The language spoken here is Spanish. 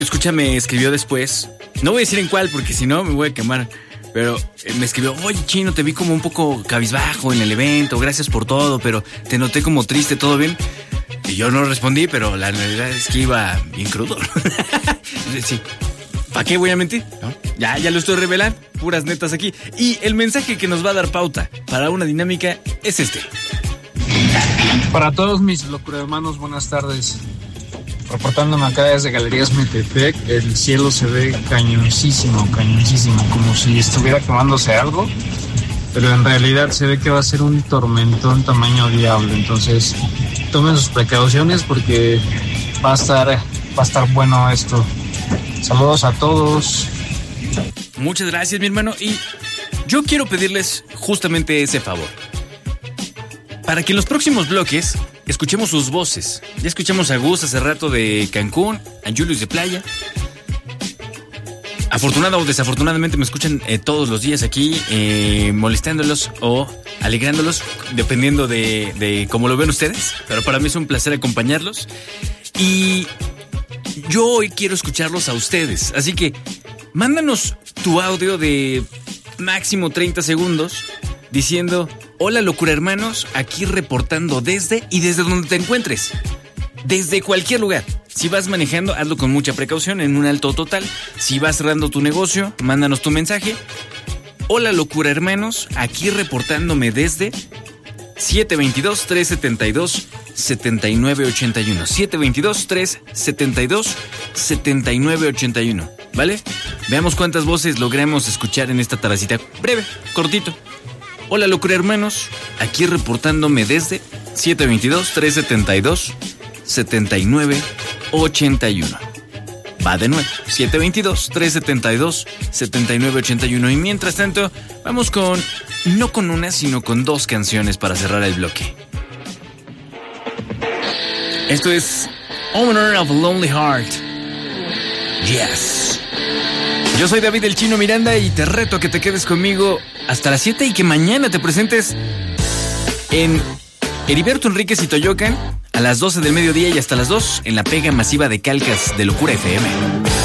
Escucha, me escribió después. No voy a decir en cuál porque si no me voy a quemar. Pero me escribió, oye, Chino, te vi como un poco cabizbajo en el evento, gracias por todo, pero te noté como triste, ¿todo bien? Y yo no respondí, pero la realidad es que iba bien crudo. Sí. ¿Para qué voy a mentir? ¿No? Ya lo estoy revelando, puras netas aquí. Y el mensaje que nos va a dar pauta para una dinámica es este. Para todos mis locurhermanos, buenas tardes. Reportándome acá desde Galerías Metepec, el cielo se ve cañoncísimo, como si estuviera quemándose algo, pero en realidad se ve que va a ser un tormentón tamaño diablo, entonces tomen sus precauciones porque va a estar bueno esto. Saludos a todos. Muchas gracias, mi hermano, y yo quiero pedirles justamente ese favor. Para que en los próximos bloques escuchemos sus voces. Ya escuchamos a Gus hace rato de Cancún, a Julius de Playa. Afortunada o desafortunadamente me escuchan todos los días aquí, molestándolos o alegrándolos, dependiendo de cómo lo ven ustedes. Pero para mí es un placer acompañarlos. Y yo hoy quiero escucharlos a ustedes. Así que mándanos tu audio de máximo 30 segundos diciendo: hola locura hermanos, aquí reportando desde donde te encuentres. Desde cualquier lugar. Si vas manejando, hazlo con mucha precaución, en un alto total. Si vas cerrando tu negocio, mándanos tu mensaje. Hola locura hermanos, aquí reportándome desde 722-372-7981. 722-372-7981. ¿Vale? Veamos cuántas voces logramos escuchar en esta tardecita. Breve, cortito. Hola locura hermanos, aquí reportándome desde 722-372-7981. Va de nuevo, 722-372-7981. Y mientras tanto, vamos con, no con una, sino con dos canciones para cerrar el bloque. Esto es Owner of a Lonely Heart. Yes. Yo soy David el Chino Miranda y te reto a que te quedes conmigo hasta las 7 y que mañana te presentes en Heriberto Enríquez y Toyocan a las 12 del mediodía y hasta las 2 en la pega masiva de Calcas de Locura FM.